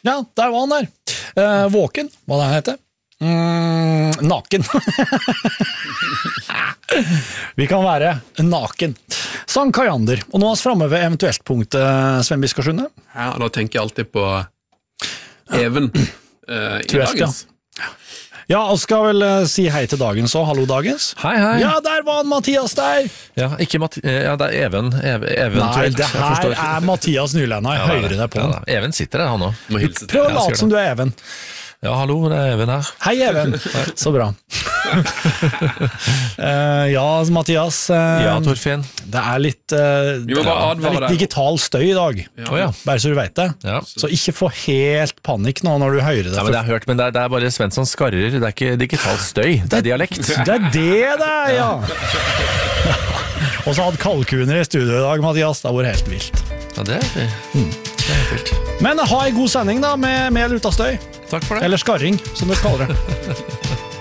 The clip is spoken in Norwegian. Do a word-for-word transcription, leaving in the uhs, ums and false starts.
Ja, der var han der. Uh, våken, hva det han heter. Mm, naken. Vi kan være naken. Sankt Kajander. Og nå er vi fremme ved eventuelt punktet, Sven Biskarsjunde. Ja, da tenker jeg alltid på Even uh, i Tvert, dagens. Ja. Ja, og skal vel uh, si hei til dagens og hallo dagens. Hei, hei. Ja, der var han Mathias der. Ja, ikke Mati ja, det er Even, Ev Nei, eventuelt. det her er Mathias Nylenda. Jeg ja, hører det på ja, han. Even sitter der, han også. Må hilse til. Prøv å Ja, late skal som du er Even. Ja, hallo, det er Even her. Hei, Even. Så bra. uh, ja, Mathias. Uh, Ja, Torfinn. Det er litt, uh, Vi må bare det er advare litt deg. digital støy i dag. Ja. Å ja. Bare så du vet det. Ja. Så ikke få helt panikk nå når du hører det. Ja, men det er hørt, men det er, det er bare Svensson skarrer, det er ikke digital støy, det er dialekt. Det er det det er, ja. Og så hadde kalkuner i studio i dag, Mathias. Det har vært helt vilt. Ja, det er, det er vilt. Men ha en god sending da, med, med lutastøy. Takk for det. Eller skarring, som du kaller det.